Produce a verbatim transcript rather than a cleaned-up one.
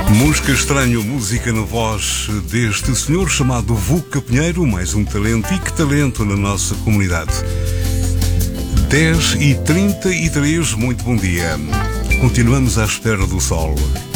Música estranho, música na voz deste senhor chamado Vuca Pinheiro, mais um talento, e que talento na nossa comunidade. dez e trinta e três, muito bom dia. Continuamos à espera do sol.